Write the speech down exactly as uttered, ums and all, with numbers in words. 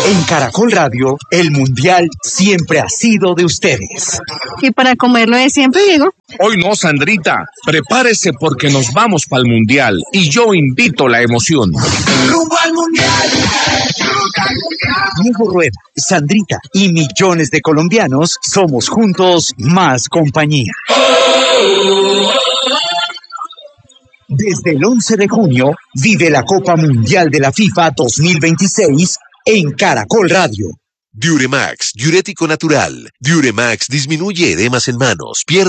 En Caracol Radio, el Mundial siempre ha sido de ustedes. ¿Y para comerlo de siempre, Diego? Hoy no, Sandrita. Prepárese porque nos vamos para el Mundial y yo invito la emoción. ¡Rumbo al Mundial! Diego Rueda, Sandrita y millones de colombianos somos juntos más compañía. Desde el once de junio, vive la Copa Mundial de la FIFA dos mil veintiséis en Caracol Radio. Diuremax, diurético natural. Diuremax disminuye edemas en manos, piernas